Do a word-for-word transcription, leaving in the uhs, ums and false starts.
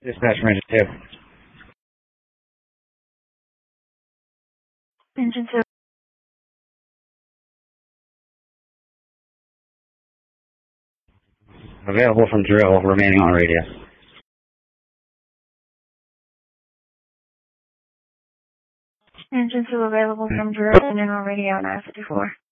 Dispatch from engine two. Engine two. Available from drill, remaining on radio. Engine two available from drill, remaining on radio, nine fifty-four.